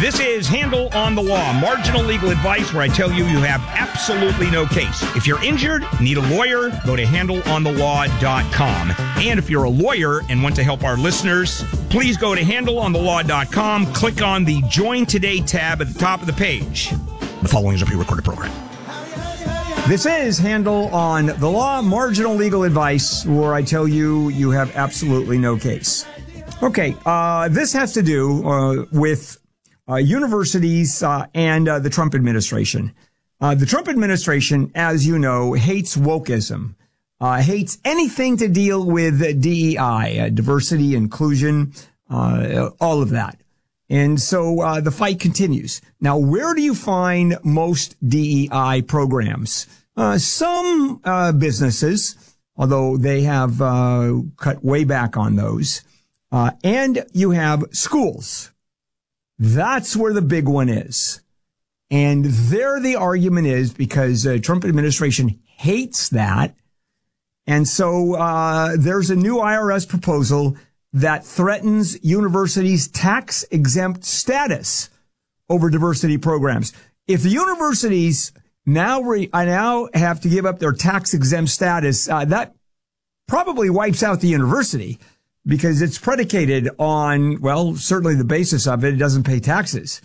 This is Handle on the Law, marginal legal advice where I tell you have absolutely no case. If you're injured, need a lawyer, go to handleonthelaw.com. And if you're a lawyer and want to help our listeners, please go to handleonthelaw.com, click on the Join Today tab at the top of the page. The following is a pre-recorded program. This is Handle on the Law, marginal legal advice where I tell you have absolutely no case. Okay, this has to do with universities and the Trump administration. The Trump administration, as you know, hates wokeism, hates anything to deal with DEI, diversity, inclusion, all of that. And so the fight continues. Now, where do you find most DEI programs? Some businesses, although they have cut way back on those. And you have schools. That's where the big one is. And there the argument is because the Trump administration hates that. And so there's a new IRS proposal that threatens universities' tax-exempt status over diversity programs. If the universities now have to give up their tax-exempt status, that probably wipes out the university. Because it's predicated on, well, certainly the basis of it doesn't pay taxes.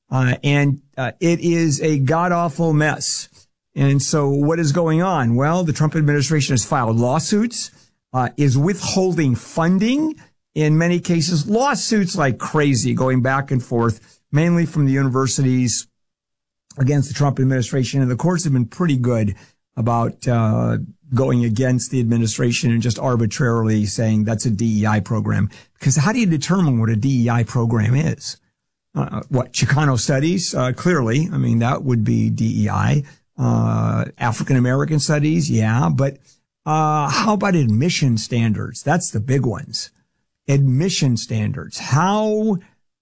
And it is a god-awful mess. And so what is going on? Well, the Trump administration has filed lawsuits, is withholding funding in many cases, lawsuits like crazy going back and forth, mainly from the universities against the Trump administration. And the courts have been pretty good about going against the administration and just arbitrarily saying that's a DEI program. Because how do you determine what a DEI program is? What, Chicano studies? Clearly. I mean, that would be DEI. African-American studies? Yeah. But how about admission standards? That's the big ones. Admission standards. How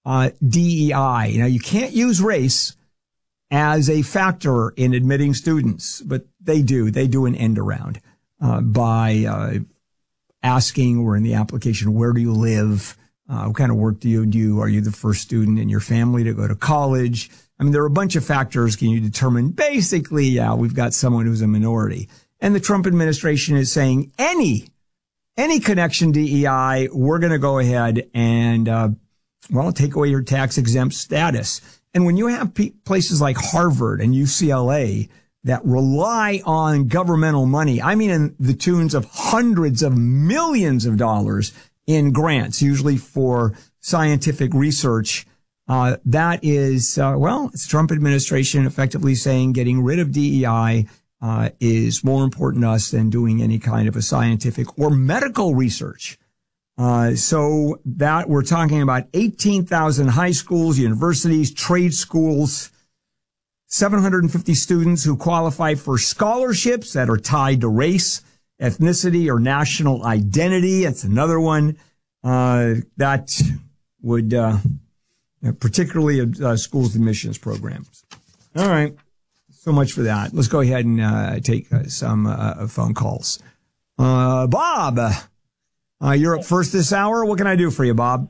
DEI? Now, you can't use race as a factor in admitting students, but they do an end around by asking, or in the application, where do you live? What kind of work do you do? Are you the first student in your family to go to college? I mean, there are a bunch of factors. Can you determine basically, yeah, we've got someone who's a minority. And the Trump administration is saying any connection to DEI, we're going to go ahead and, take away your tax exempt status. And when you have places like Harvard and UCLA that rely on governmental money, I mean, in the tunes of hundreds of millions of dollars in grants, usually for scientific research, that is, it's Trump administration effectively saying getting rid of DEI is more important to us than doing any kind of a scientific or medical research. So that we're talking about 18,000 high schools, universities, trade schools, 750 students who qualify for scholarships that are tied to race, ethnicity, or national identity. That's another one, that would, particularly, schools admissions programs. All right. So much for that. Let's go ahead and, take some, phone calls. Bob. You're up first this hour. What can I do for you, Bob?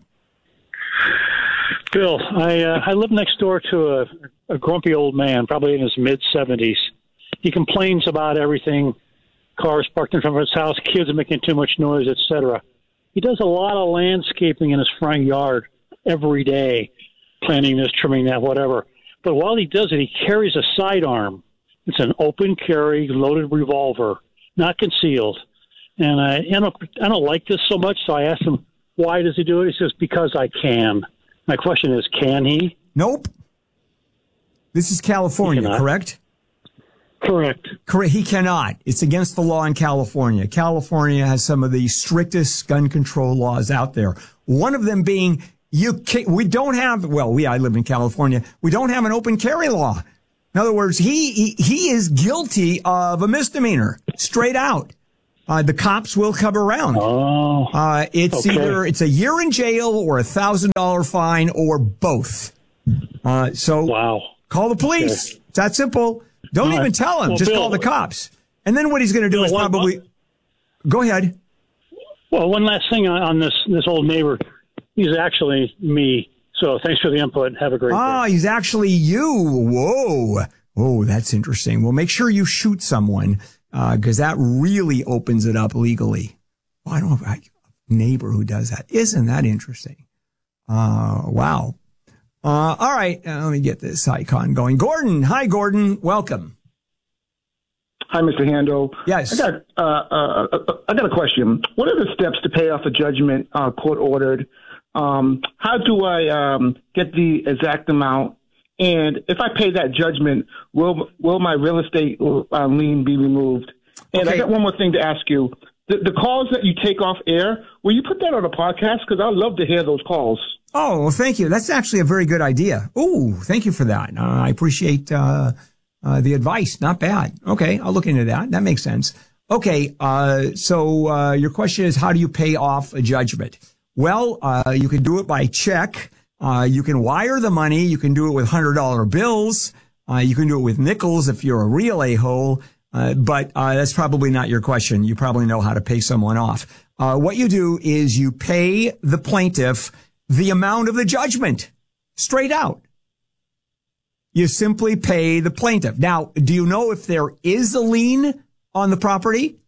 Bill, I live next door to a grumpy old man, probably in his mid-70s. He complains about everything, cars parked in front of his house, kids making too much noise, etc. He does a lot of landscaping in his front yard every day, planting this, trimming that, whatever. But while he does it, he carries a sidearm. It's an open carry, loaded revolver, not concealed. And I don't like this so much, so I asked him, why does he do it? He says, because I can. My question is, can he? Nope. This is California, correct? Correct. He cannot. It's against the law in California. California has some of the strictest gun control laws out there. One of them being, we don't have, I live in California. We don't have an open carry law. In other words, he is guilty of a misdemeanor, straight out. The cops will come around. It's either a year in jail or $1,000 fine or both. Call the police. Okay. It's that simple. Don't even tell him. Just call the cops. And then what he's going to do is probably go ahead. Well, one last thing on this old neighbor. He's actually me. So thanks for the input. Have a great day. He's actually you. Whoa. Oh, that's interesting. Well, make sure you shoot someone, because that really opens it up legally. Well, I don't have a neighbor who does that. Isn't that interesting? Wow. All right. Let me get this icon going. Gordon. Hi, Gordon. Welcome. Hi, Mr. Handel. Yes. I got a question. What are the steps to pay off a judgment court ordered? How do I get the exact amount? And if I pay that judgment, will my real estate lien be removed? And I got one more thing to ask you. The calls that you take off air, will you put that on a podcast? Because I'd love to hear those calls. Oh, well, thank you. That's actually a very good idea. Oh, thank you for that. I appreciate the advice. Not bad. Okay, I'll look into that. That makes sense. Okay, so your question is, how do you pay off a judgment? Well, you can do it by check. You can wire the money. You can do it with $100 bills. You can do it with nickels if you're a real a-hole. But that's probably not your question. You probably know how to pay someone off. What you do is you pay the plaintiff the amount of the judgment straight out. You simply pay the plaintiff. Now, do you know if there is a lien on the property?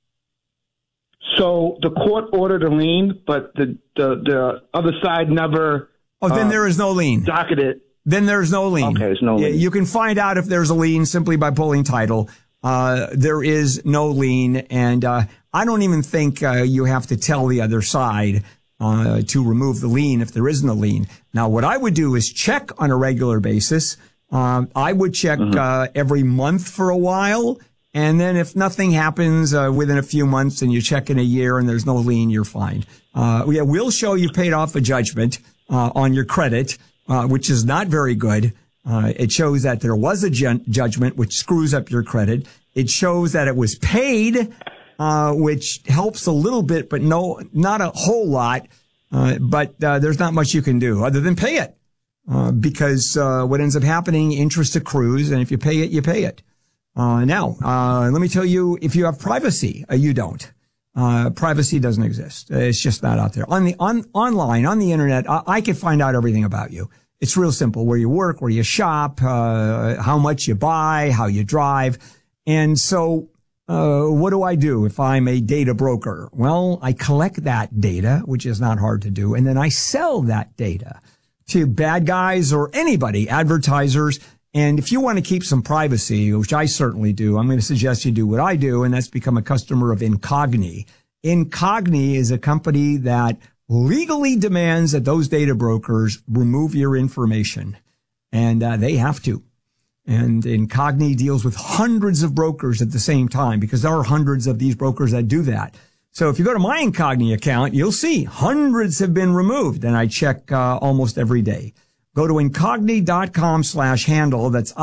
So the court ordered a lien, but the other side never. Oh, then there is no lien. Docketed. Then there's no lien. Okay, there's no lien. You can find out if there's a lien simply by pulling title. There is no lien, and I don't even think you have to tell the other side to remove the lien if there isn't a lien. Now, what I would do is check on a regular basis. I would check every month for a while, and then if nothing happens within a few months and you check in a year and there's no lien, you're fine. We'll show you've paid off a judgment on your credit, which is not very good. It shows that there was a judgment, which screws up your credit. It shows that it was paid, which helps a little bit, but not a whole lot. But there's not much you can do other than pay it. Because what ends up happening, interest accrues, and if you pay it, you pay it. Now, let me tell you, if you have privacy, you don't. Privacy doesn't exist. It's just not out there. Online, on the internet, I can find out everything about you. It's real simple. Where you work, where you shop, how much you buy, how you drive. And so, what do I do if I'm a data broker? Well, I collect that data, which is not hard to do, and then I sell that data to bad guys or anybody, advertisers. And if you want to keep some privacy, which I certainly do, I'm going to suggest you do what I do, and that's become a customer of Incogni. Incogni is a company that legally demands that those data brokers remove your information, and they have to. And Incogni deals with hundreds of brokers at the same time, because there are hundreds of these brokers that do that. So if you go to my Incogni account, you'll see hundreds have been removed, and I check almost every day. Go to incogni.com/handle. That's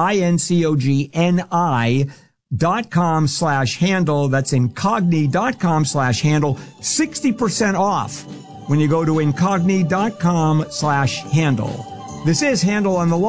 incogni.com/handle. That's incogni.com/handle. 60% off when you go to incogni.com/handle. This is Handle on the Law.